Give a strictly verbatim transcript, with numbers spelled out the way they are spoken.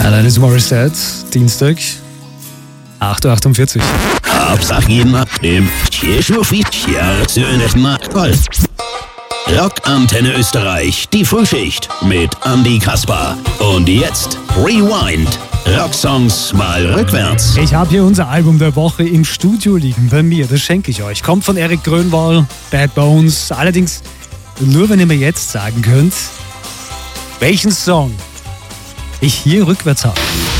Alanis Morissette, Dienstag, acht Uhr achtundvierzig. Hauptsache jeden abnehmen. Hier schwuffi, hier zöhnet Markvoll. Rockantenne Österreich, die Frühschicht mit Andy Kaspar. Und jetzt Rewind. Rocksongs mal rückwärts. Ich habe hier unser Album der Woche im Studio liegen bei mir. Das schenke ich euch. Kommt von Erik Grönwald, Bad Bones. Allerdings nur, wenn ihr mir jetzt sagen könnt, welchen Song ich hier rückwärts habe.